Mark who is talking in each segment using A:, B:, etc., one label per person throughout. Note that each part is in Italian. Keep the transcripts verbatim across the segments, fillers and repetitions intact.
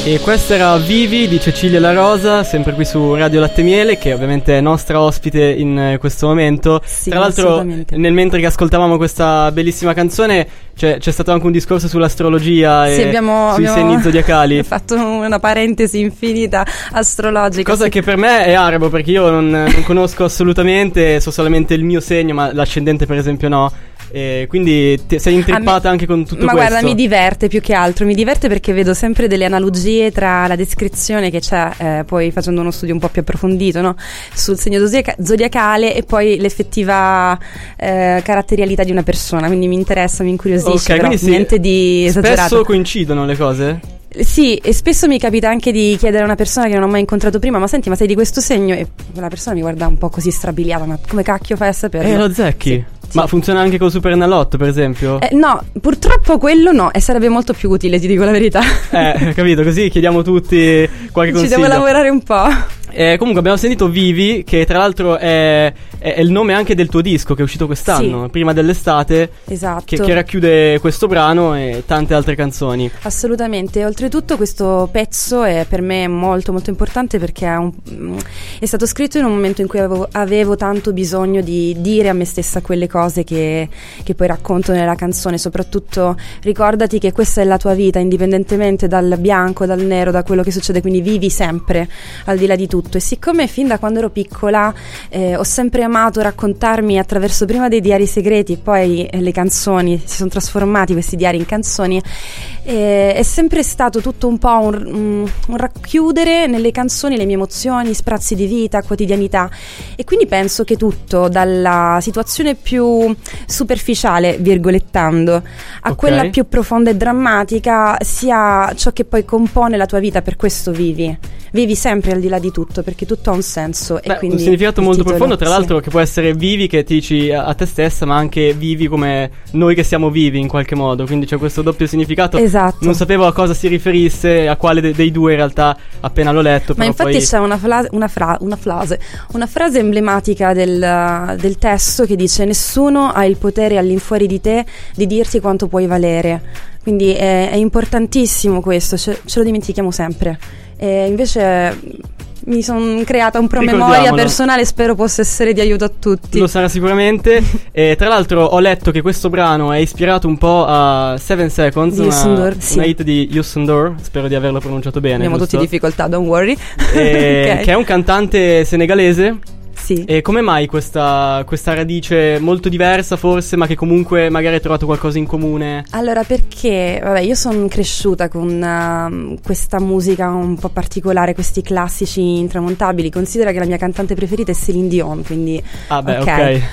A: E questa era Vivi di Cecilia La Rosa, sempre qui su Radio Latte Miele, che ovviamente è nostra ospite in questo momento.
B: Sì,
A: tra l'altro, nel mentre che ascoltavamo questa bellissima canzone, c'è, c'è stato anche un discorso sull'astrologia
B: sì,
A: e
B: abbiamo,
A: sui
B: abbiamo
A: segni zodiacali.
B: fatto una parentesi infinita astrologica.
A: Cosa
B: sì.
A: che per me è arabo, perché io non, non conosco assolutamente, so solamente il mio segno, ma l'ascendente per esempio no. E quindi ti, sei intrippata
B: me,
A: anche con tutto
B: ma
A: questo.
B: Ma guarda, mi diverte più che altro, mi diverte perché vedo sempre delle analogie tra la descrizione che c'è, eh, poi facendo uno studio un po' più approfondito, no? Sul segno zodiaca- zodiacale e poi l'effettiva eh, caratterialità di una persona, quindi mi interessa, mi incuriosisce,
A: okay,
B: però
A: sì,
B: niente di esagerato.
A: Spesso coincidono le cose?
B: Sì, e spesso mi capita anche di chiedere a una persona che non ho mai incontrato prima: ma senti, ma sei di questo segno? E la persona mi guarda un po' così strabiliata: ma come cacchio fai a saperlo?
A: Eh, lo zecchi?
B: Sì. Sì.
A: Ma funziona anche col Supernalotto, per esempio?
B: Eh, no, purtroppo quello no, e sarebbe molto più utile, ti dico la verità.
A: Eh, capito, così chiediamo tutti qualche consiglio.
B: Ci devo lavorare un po'.
A: Eh, comunque abbiamo sentito Vivi, che tra l'altro è, è, è il nome anche del tuo disco che è uscito quest'anno, sì. prima dell'estate.
B: Esatto.
A: Che, che racchiude questo brano e tante altre canzoni.
B: Assolutamente. Oltretutto questo pezzo è per me molto molto importante perché è, un, è stato scritto in un momento in cui avevo, avevo tanto bisogno di dire a me stessa quelle cose che, che poi racconto nella canzone. Soprattutto ricordati che questa è la tua vita, indipendentemente dal bianco, dal nero, da quello che succede, quindi vivi sempre al di là di tutto. E siccome fin da quando ero piccola eh, ho sempre amato raccontarmi attraverso prima dei diari segreti e poi eh, le canzoni, si sono trasformati questi diari in canzoni, eh, è sempre stato tutto un po' un, un, un racchiudere nelle canzoni le mie emozioni, sprazzi di vita, quotidianità, e quindi penso che tutto, dalla situazione più superficiale, virgolettando, a
A: okay.
B: quella più profonda e drammatica, sia ciò che poi compone la tua vita. Per questo vivi vivi sempre al di là di tutto, perché tutto ha un senso.
A: Beh,
B: e quindi
A: un significato molto
B: titolo,
A: profondo, tra
B: sì.
A: l'altro, che può essere vivi, che ti dici a, a te stessa, ma anche vivi come noi che siamo vivi in qualche modo, quindi c'è questo doppio significato.
B: Esatto.
A: Non sapevo a cosa si riferisse, a quale de- dei due in realtà appena l'ho letto.
B: Ma
A: però
B: infatti
A: poi...
B: c'è una, fla- una, fra- una frase una frase emblematica del, del testo che dice: nessuno ha il potere all'infuori di te di dirti quanto puoi valere. Quindi è, è importantissimo questo, ce, ce lo dimentichiamo sempre. E invece mi sono creata un promemoria personale, spero possa essere di aiuto a tutti.
A: Lo sarà sicuramente. E tra l'altro ho letto che questo brano è ispirato un po' a Seven Seconds,
B: di
A: una,
B: una, sì.
A: una hit di Youssou N'Dour, spero di averlo pronunciato bene.
B: Abbiamo
A: giusto?
B: tutti difficoltà, don't worry.
A: E,
B: okay.
A: Che è un cantante senegalese.
B: Sì.
A: E come mai questa, questa radice molto diversa forse, ma che comunque magari hai trovato qualcosa in comune?
B: Allora, perché vabbè, io sono cresciuta con uh, questa musica un po' particolare, questi classici intramontabili. Considera che la mia cantante preferita è Céline Dion, quindi
A: ah beh, ok,
B: okay.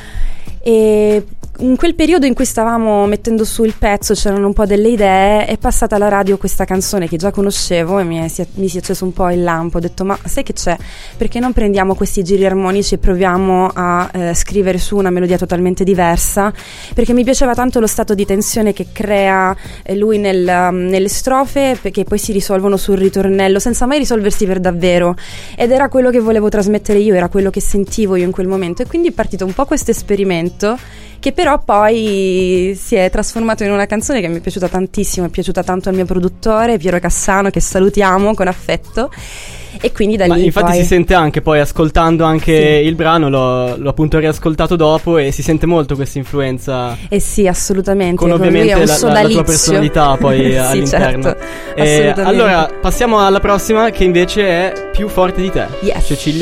B: E in quel periodo in cui stavamo mettendo su il pezzo, c'erano un po' delle idee, è passata alla radio questa canzone che già conoscevo e mi, è, si, è, mi si è acceso un po' il lampo. Ho detto: ma sai che c'è? Perché non prendiamo questi giri armonici e proviamo a eh, scrivere su una melodia totalmente diversa? Perché mi piaceva tanto lo stato di tensione che crea eh, lui nel, um, nelle strofe, che poi si risolvono sul ritornello senza mai risolversi per davvero, ed era quello che volevo trasmettere io, era quello che sentivo io in quel momento. E quindi è partito un po' questo esperimento, che però poi si è trasformato in una canzone che mi è piaciuta tantissimo, è piaciuta tanto al mio produttore Piero Cassano, che salutiamo con affetto, e quindi da
A: ma
B: lì
A: infatti
B: poi...
A: si sente anche poi ascoltando anche
B: sì.
A: il brano, l'ho, l'ho appunto riascoltato dopo e si sente molto questa influenza.
B: Eh sì, assolutamente,
A: con ovviamente
B: con
A: la, la, la tua personalità poi sì, all'interno.
B: Certo,
A: eh, allora passiamo alla prossima, che invece è Più forte di te.
B: Yes.
A: Cecilia